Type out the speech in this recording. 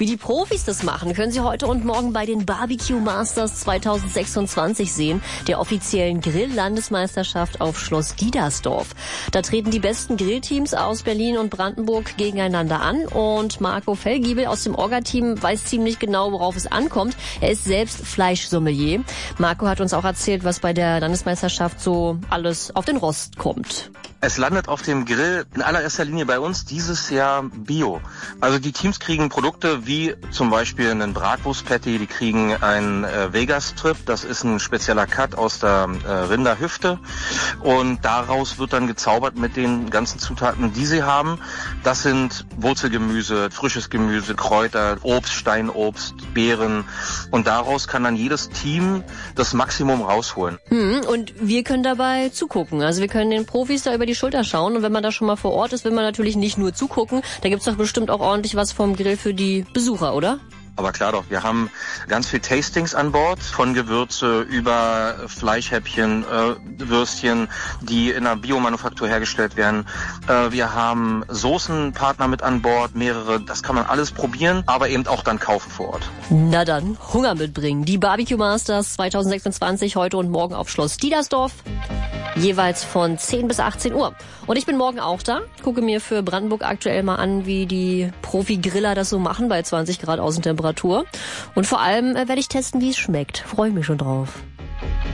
Wie die Profis das machen, können Sie heute und morgen bei den Barbecue Masters 2026 sehen, der offiziellen Grill-Landesmeisterschaft auf Schloss Diedersdorf. Da treten die besten Grillteams aus Berlin und Brandenburg gegeneinander an und Marco Fellgiebel aus dem Orga-Team weiß ziemlich genau, worauf es ankommt. Er ist selbst Fleischsommelier. Marco hat uns auch erzählt, was bei der Landesmeisterschaft so alles auf den Rost kommt. Es landet auf dem Grill in allererster Linie bei uns dieses Jahr Bio. Also die Teams kriegen Produkte wie zum Beispiel einen Bratwurst-Patty, die kriegen einen Vegas-Strip, das ist ein spezieller Cut aus der Rinderhüfte und daraus wird dann gezaubert mit den ganzen Zutaten, die sie haben. Das sind Wurzelgemüse, frisches Gemüse, Kräuter, Obst, Steinobst, Beeren und daraus kann dann jedes Team das Maximum rausholen. Und wir können dabei zugucken. Also wir können den Profis da über die Schulter schauen und wenn man da schon mal vor Ort ist, will man natürlich nicht nur zugucken. Da gibt's doch bestimmt auch ordentlich was vom Grill für die Besucher, oder? Aber klar doch, wir haben ganz viel Tastings an Bord, von Gewürze über Fleischhäppchen, Würstchen, die in einer Biomanufaktur hergestellt werden. Wir haben Soßenpartner mit an Bord, mehrere, das kann man alles probieren, aber eben auch dann kaufen vor Ort. Na dann, Hunger mitbringen. Die Barbecue Masters 2026 heute und morgen auf Schloss Diedersdorf. Jeweils von 10 bis 18 Uhr. Und ich bin morgen auch da, gucke mir für Brandenburg aktuell mal an, wie die Profi-Griller das so machen bei 20 Grad Außentemperatur. Und vor allem werde ich testen, wie es schmeckt. Freue mich schon drauf.